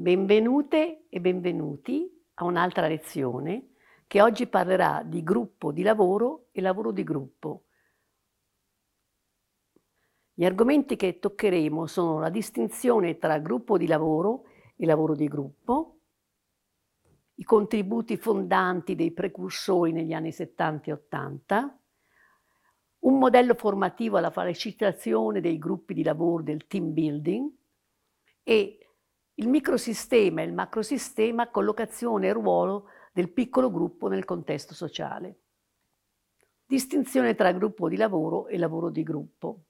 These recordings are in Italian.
Benvenute e benvenuti a un'altra lezione che oggi parlerà di gruppo di lavoro e lavoro di gruppo. Gli argomenti che toccheremo sono la distinzione tra gruppo di lavoro e lavoro di gruppo, i contributi fondanti dei precursori negli anni 70 e 80, un modello formativo alla facilitazione dei gruppi di lavoro del team building e il microsistema e il macrosistema, collocazione e ruolo del piccolo gruppo nel contesto sociale. Distinzione tra gruppo di lavoro e lavoro di gruppo.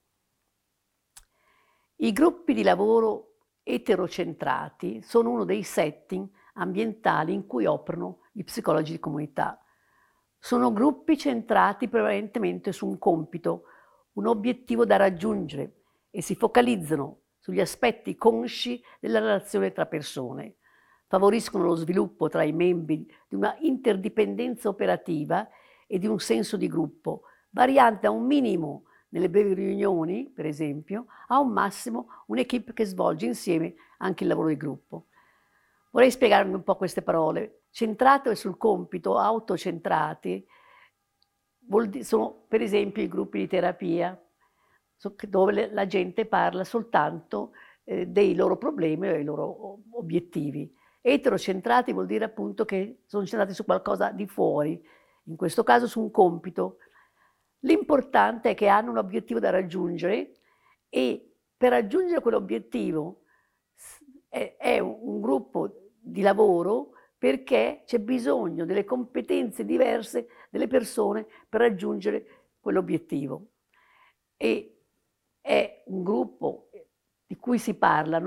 I gruppi di lavoro eterocentrati sono uno dei setting ambientali in cui operano gli psicologi di comunità. Sono gruppi centrati prevalentemente su un compito, un obiettivo da raggiungere e si focalizzano sugli aspetti consci della relazione tra persone. Favoriscono lo sviluppo tra i membri di una interdipendenza operativa e di un senso di gruppo, variante da un minimo nelle brevi riunioni, per esempio, a un massimo un'equipe che svolge insieme anche il lavoro di gruppo. Vorrei spiegarvi un po' queste parole. Centrate sul compito, autocentrati, sono per esempio i gruppi di terapia, dove la gente parla soltanto dei loro problemi o dei loro obiettivi. Eterocentrati vuol dire appunto che sono centrati su qualcosa di fuori, in questo caso su un compito. L'importante è che hanno un obiettivo da raggiungere e per raggiungere quell'obiettivo è un gruppo di lavoro perché c'è bisogno delle competenze diverse delle persone per raggiungere quell'obiettivo. E è un gruppo di cui si parla